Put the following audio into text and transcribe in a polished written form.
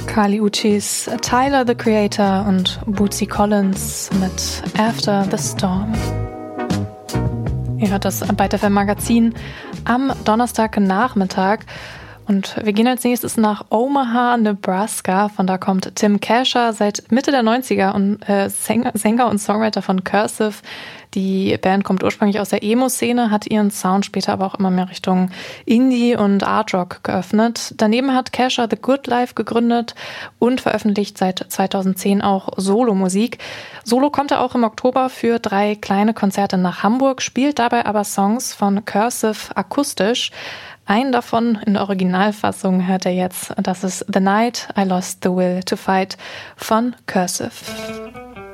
Kali Uchis Tyler, the Creator und Bootsy Collins mit After the Storm. Ihr hört das Byte FM Magazin am Donnerstagnachmittag. Und wir gehen als nächstes nach Omaha, Nebraska. Von da kommt Tim Kasher, seit Mitte der 90er und Sänger und Songwriter von Cursive. Die Band kommt ursprünglich aus der Emo-Szene, hat ihren Sound später aber auch immer mehr Richtung Indie und Art Rock geöffnet. Daneben hat Kasher The Good Life gegründet und veröffentlicht seit 2010 auch Solo-Musik. Solo kommt er auch im Oktober für 3 kleine Konzerte nach Hamburg, spielt dabei aber Songs von Cursive akustisch. Einen davon in der Originalfassung hört er jetzt. Das ist The Night I Lost the Will to Fight von Cursive.